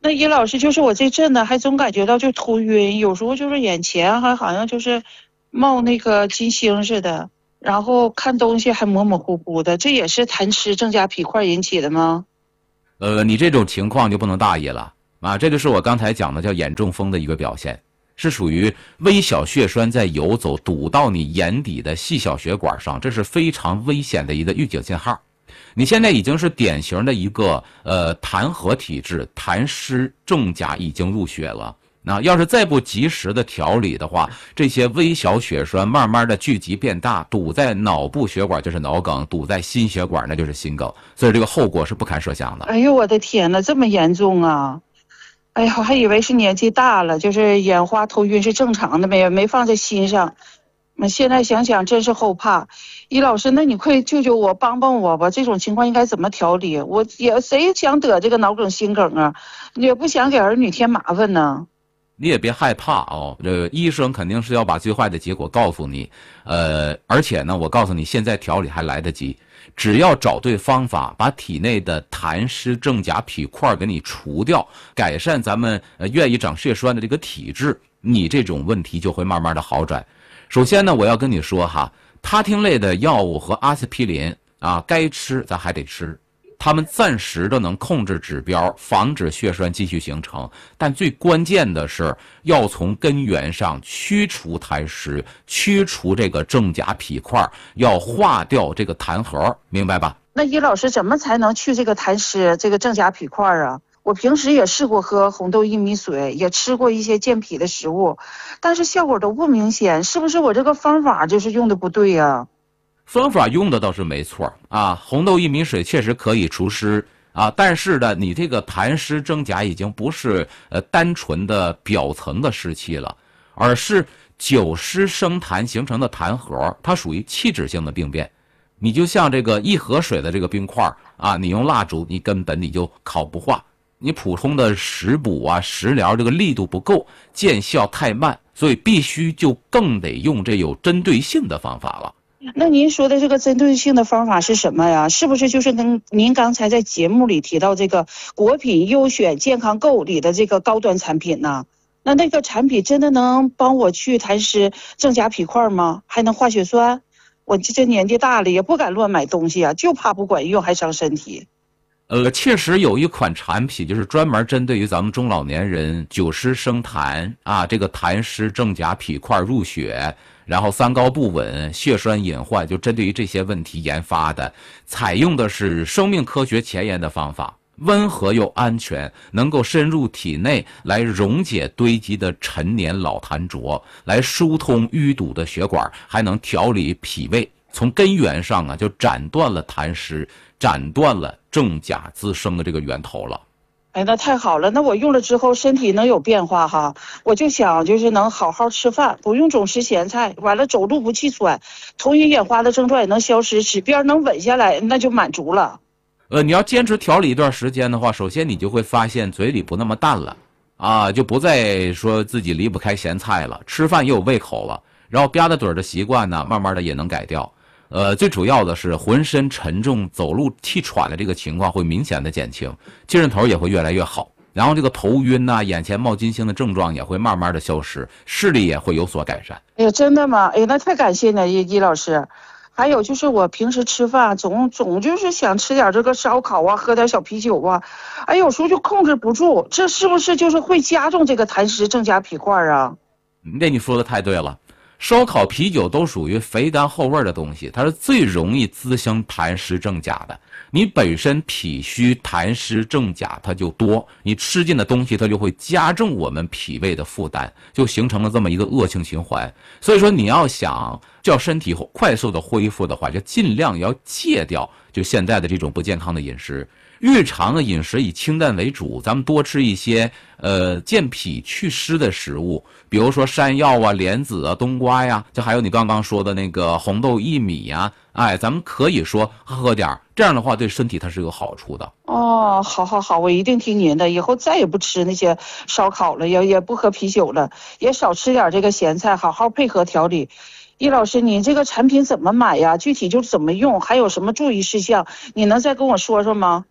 E: 那尹老师，就是我这阵子还总感觉到就头晕，有时候就是眼前还好像就是冒那个金星似的，然后看东西还模模糊糊的，这也是痰湿正甲皮块引起的吗？
A: 你这种情况就不能大意了啊！这就是我刚才讲的叫眼中风的一个表现，是属于微小血栓在游走，堵到你眼底的细小血管上，这是非常危险的一个预警信号。你现在已经是典型的一个痰核体质，痰湿正甲已经入血了。那要是再不及时的调理的话，这些微小血栓慢慢的聚集变大，堵在脑部血管就是脑梗，堵在心血管那就是心梗，所以这个后果是不堪设想的。
E: 哎呦我的天哪，这么严重啊！哎呀，我还以为是年纪大了，就是眼花头晕是正常的，没放在心上。现在想想真是后怕。尹老师，那你快救救我，帮帮我吧！这种情况应该怎么调理？我也谁想得这个脑梗、心梗啊？也不想给儿女添麻烦呢。
A: 你也别害怕哦，这个医生肯定是要把最坏的结果告诉你，而且呢，我告诉你，现在调理还来得及，只要找对方法，把体内的痰湿正甲皮块给你除掉，改善咱们愿意长血栓的这个体质，你这种问题就会慢慢的好转。首先呢，我要跟你说哈，他汀类的药物和阿司匹林啊，该吃咱还得吃。他们暂时的能控制指标，防止血栓继续形成，但最关键的是要从根源上驱除痰湿，驱除这个正甲皮块，要化掉这个痰核，明白吧？
E: 那尹老师怎么才能去这个痰湿，这个正甲皮块啊？我平时也试过喝红豆薏米水，也吃过一些健脾的食物，但是效果都不明显，是不是我这个方法就是用的不对呀？
A: 方法用的倒是没错啊，红豆薏米水确实可以除湿啊，但是呢，你这个痰湿正甲已经不是单纯的表层的湿气了，而是久湿生痰形成的痰核，它属于器质性的病变。你就像这个一盒水的这个冰块啊，你用蜡烛你根本你就烤不化，你普通的食补啊食疗这个力度不够，见效太慢，所以必须就更得用这有针对性的方法了。
E: 那您说的这个针对性的方法是什么呀？是不是就是跟您刚才在节目里提到这个国品优选健康购里的这个高端产品呢？那个产品真的能帮我去痰湿正甲皮块吗？还能化血栓？我这年纪大了也不敢乱买东西啊，就怕不管用还伤身体。
A: 确实有一款产品就是专门针对于咱们中老年人久湿生痰啊，这个痰湿正甲皮块入血，然后三高不稳、血栓隐患，就针对于这些问题研发的，采用的是生命科学前沿的方法，温和又安全，能够深入体内来溶解堆积的陈年老痰浊，来疏通淤堵的血管，还能调理脾胃，从根源上啊就斩断了痰湿，斩断了正甲滋生的这个源头了。
E: 哎，那太好了，那我用了之后身体能有变化哈。我就想就是能好好吃饭，不用总吃咸菜，完了走路不气喘，头晕眼花的症状也能消失，指标能稳下来，那就满足了。
A: 你要坚持调理一段时间的话，首先你就会发现嘴里不那么淡了啊，就不再说自己离不开咸菜了，吃饭也有胃口了，然后吧嗒嘴的习惯呢，慢慢的也能改掉。最主要的是浑身沉重、走路气喘的这个情况会明显的减轻，精神头也会越来越好，然后这个头晕呐、眼前冒金星的症状也会慢慢的消失，视力也会有所改善。
E: 哎呀，真的吗？哎呀，那太感谢了，易老师。还有就是我平时吃饭总就是想吃点这个烧烤啊，喝点小啤酒啊，哎，有时候就控制不住，这是不是就是会加重这个痰湿正甲皮块啊？
A: 那你说的太对了。烧烤、啤酒都属于肥甘厚味的东西，它是最容易滋生痰湿正甲的。你本身脾虚痰湿正甲它就多，你吃进的东西它就会加重我们脾胃的负担，就形成了这么一个恶性循环。所以说你要想叫身体快速的恢复的话，就尽量要戒掉就现在的这种不健康的饮食。日常的饮食以清淡为主，咱们多吃一些健脾祛湿的食物，比如说山药啊、莲子啊、冬瓜呀，就还有你刚刚说的那个红豆薏米呀，哎，咱们可以说喝点，这样的话对身体它是有好处的。
E: 哦，好，我一定听您的，以后再也不吃那些烧烤了，也不喝啤酒了，也少吃点这个咸菜，好好配合调理。易老师，你这个产品怎么买呀？具体就怎么用，还有什么注意事项，你能再跟我说说吗？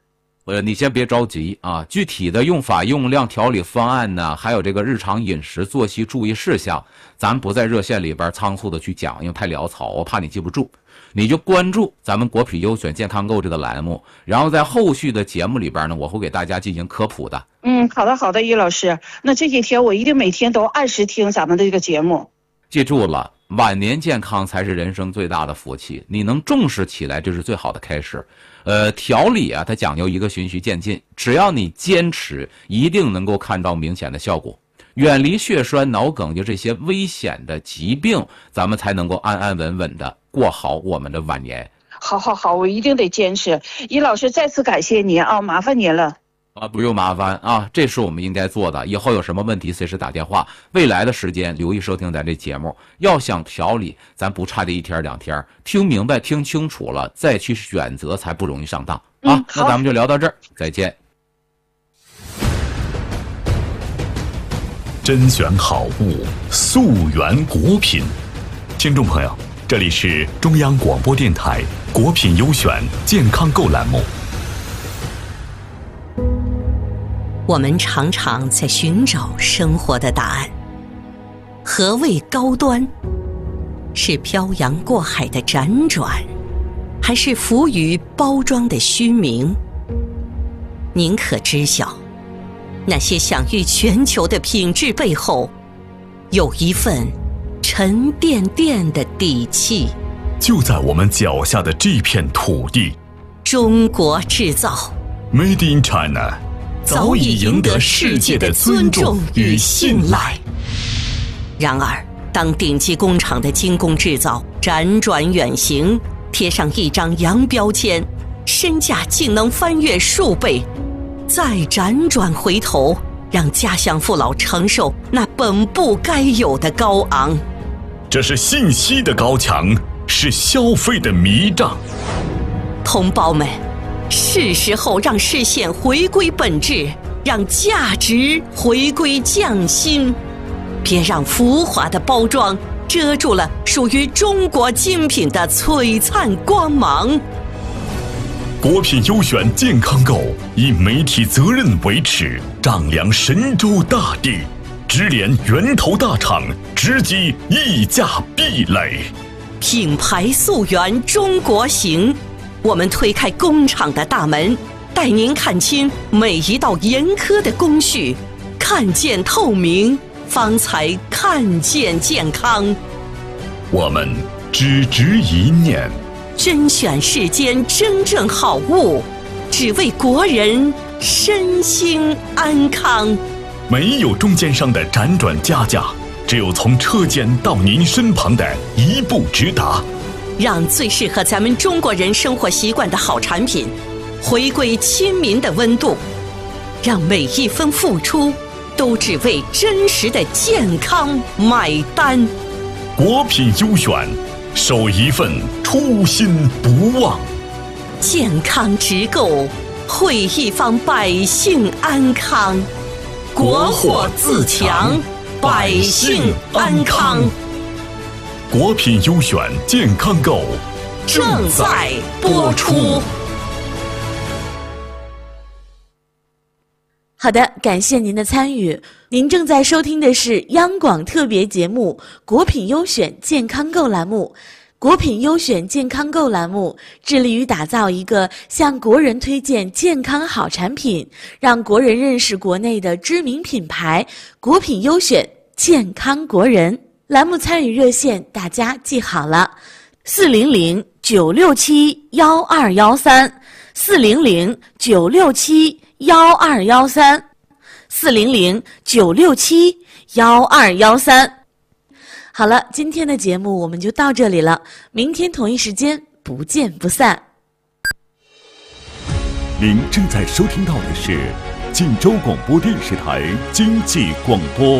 A: 你先别着急啊，具体的用法、用量、调理方案呢，还有这个日常饮食、作息注意事项，咱不在热线里边仓促的去讲，因为太潦草，我怕你记不住。你就关注咱们国品优选健康购这个栏目，然后在后续的节目里边呢，我会给大家进行科普的。
E: 好的，于老师，那这几天我一定每天都按时听咱们的这个节目。
A: 记住了，晚年健康才是人生最大的福气，你能重视起来，这是最好的开始。调理啊，它讲究一个循序渐进，只要你坚持，一定能够看到明显的效果。远离血栓、脑梗，就这些危险的疾病，咱们才能够安安稳稳的过好我们的晚年。
E: 好，我一定得坚持。于老师，再次感谢您啊，麻烦您了。
A: 不用麻烦啊，这是我们应该做的。以后有什么问题随时打电话。未来的时间留意收听咱这节目。要想调理，咱不差这1天2天，听明白、听清楚了再去选择，才不容易上当啊。那咱们就聊到这儿，再见。
C: 甄选好物，溯源国品。听众朋友，这里是中央广播电台国品优选健康购栏目。
D: 我们常常在寻找生活的答案。何谓高端？是漂洋过海的辗转，还是浮于包装的虚名？您可知晓，那些享誉全球的品质背后，有一份沉甸甸的底气。
C: 就在我们脚下的这片土地，
D: 中国制造
C: Made in China， 早已赢得世界的尊重与信赖。
D: 然而，当顶级工厂的精工制造辗转远行，贴上一张洋标签，身价竟能翻越数倍，再辗转回头，让家乡父老承受那本不该有的高昂。
C: 这是信息的高墙，是消费的迷障。
D: 同胞们，是时候让视线回归本质，让价值回归匠心。别让浮华的包装遮住了属于中国精品的璀璨光芒。
C: 国品优选健康购以媒体责任为耻，丈量神州大地，直连源头大厂，直击溢价壁垒。
D: 品牌溯源中国行，我们推开工厂的大门，带您看清每一道严苛的工序，看见透明，方才看见健康。
C: 我们只执一念，
D: 甄选世间真正好物，只为国人身心安康。
C: 没有中间商的辗转加价，只有从车间到您身旁的一步直达。
D: 让最适合咱们中国人生活习惯的好产品回归亲民的温度，让每一分付出都只为真实的健康买单。
C: 国品优选，守一份初心不忘。
D: 健康直购，惠一方百姓安康。国货自强，百姓安康。
C: 国品优选健康购
D: 正在播出。
B: 好的，感谢您的参与。您正在收听的是央广特别节目《国品优选健康购》栏目。国品优选健康购栏目致力于打造一个向国人推荐健康好产品，让国人认识国内的知名品牌。国品优选健康国人栏目参与热线大家记好了，400-967-1213，400-967-1213。好了，今天的节目我们就到这里了，明天同一时间不见不散。
C: 您正在收听到的是晋州广播电视台经济广播。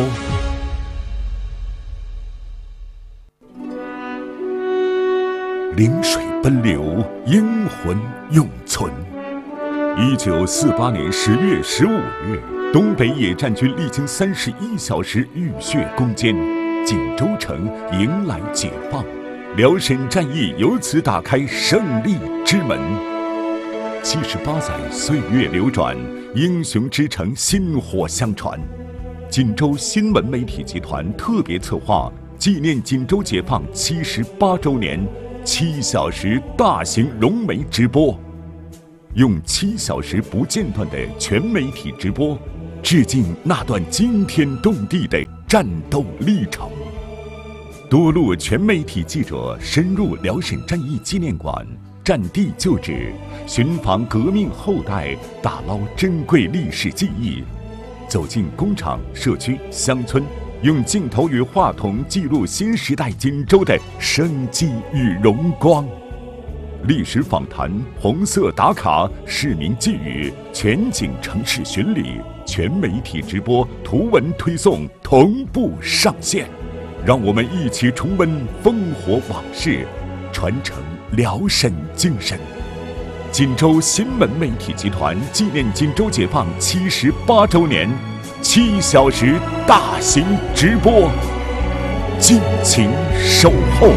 C: 临水奔流，英魂永存。1948年10月15日，东北野战军历经31小时浴血攻坚，锦州城迎来解放，辽沈战役由此打开胜利之门。
F: 78载岁月流转，英雄之城薪火相传。锦州新闻媒体集团特别策划纪念锦州解放78周年7小时大型融媒直播，用7小时不间断的全媒体直播，致敬那段惊天动地的战斗历程。多路全媒体记者深入辽沈战役纪念馆，战地旧址，寻访革命后代，打捞珍贵历史记忆，走进工厂、社区、乡村，用镜头与话筒记录新时代锦州的生机与荣光。历史访谈、红色打卡、市民寄语、全景城市巡礼、全媒体直播、图文推送同步上线。让我们一起重温烽火往事，传承辽沈精神。锦州新闻媒体集团纪念锦州解放78周年7小时大型直播，敬请守候。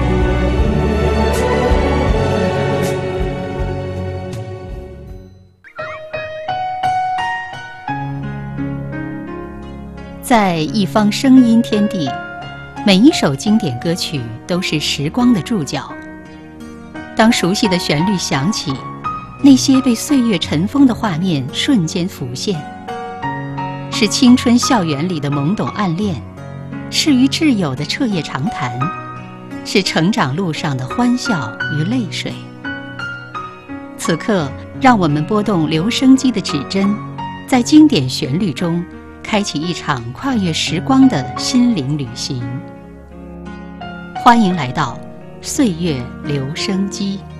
G: 在一方声音天地，每一首经典歌曲都是时光的注脚。当熟悉的旋律响起，那些被岁月尘封的画面瞬间浮现，是青春校园里的懵懂暗恋，是与挚友的彻夜长谈，是成长路上的欢笑与泪水。此刻，让我们拨动留声机的指针，在经典旋律中开启一场跨越时光的心灵旅行。欢迎来到岁月留声机。